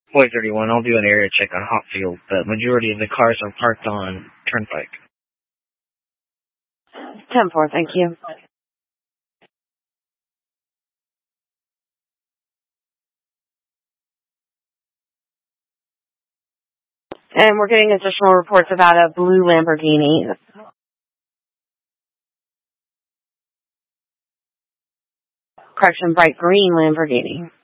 Boy 31, I'll do an area check on Hopfield, but majority of the cars are parked on Turnpike. 10-4, thank you. And we're getting additional reports about a blue Lamborghini. Correction, bright green Lamborghini.